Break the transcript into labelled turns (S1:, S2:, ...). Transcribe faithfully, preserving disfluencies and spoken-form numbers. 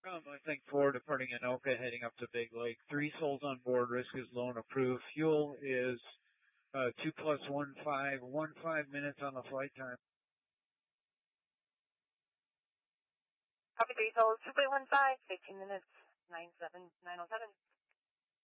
S1: Um, I think four departing Anoka, heading up to Big Lake. Three souls on board. Risk is loan approved. Fuel is uh, two plus one five. One five minutes on the flight time.
S2: Copy three souls. two point one five. fifteen minutes. nine seven nine oh seven.